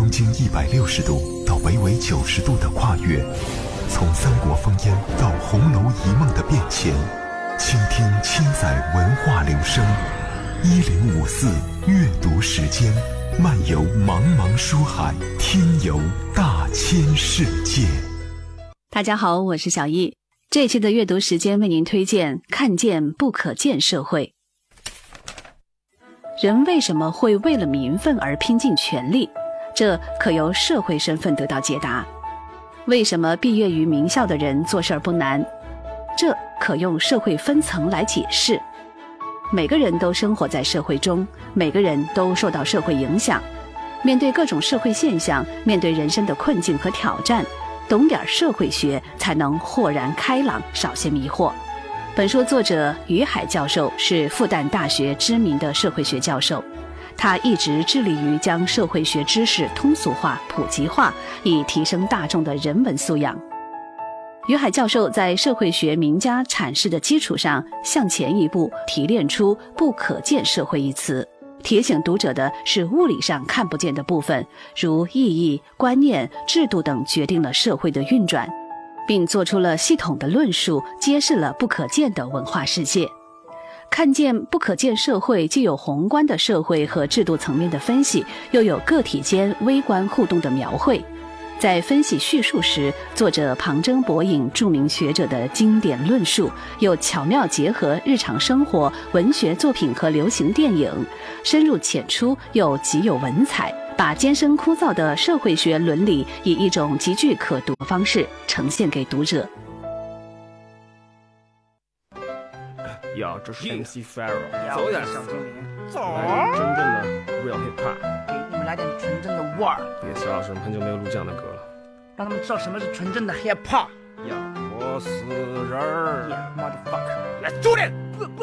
东经160度到北纬90度的跨越，从三国烽烟到红楼一梦的变迁，倾听千载文化流声。1054阅读时间，漫游茫茫书海，听游大千世界。 大家好，我是小易。这期的阅读时间为您推荐《看见不可见社会》。人为什么会为了名分而拼尽全力？这可由社会身份得到解答。为什么毕业于名校的人做事不难？这可用社会分层来解释。每个人都生活在社会中，每个人都受到社会影响。面对各种社会现象，面对人生的困境和挑战，懂点社会学才能豁然开朗，少些迷惑。本书作者于海教授是复旦大学知名的社会学教授，他一直致力于将社会学知识通俗化、普及化，以提升大众的人文素养。于海教授在社会学名家阐释的基础上，向前一步提炼出“不可见社会”一词，提醒读者的是物理上看不见的部分，如意义、观念、制度等决定了社会的运转，并做出了系统的论述，揭示了不可见的文化世界。看见不可见社会，既有宏观的社会和制度层面的分析，又有个体间微观互动的描绘。在分析叙述时，作者旁征博引著名学者的经典论述，又巧妙结合日常生活、文学作品和流行电影，深入浅出又极有文采，把艰深枯燥的社会学伦理以一种极具可读的方式呈现给读者。 呀，这是 MC Farrell， 走点小精灵，走， 来点真正的 real hip hop， 给你们来点纯正的味儿。 也肖老师很久没有录这样的歌了， 让他们知道什么是纯正的 hip hop。 呀，我死人儿 ，Yeah motherfucker，来，注点。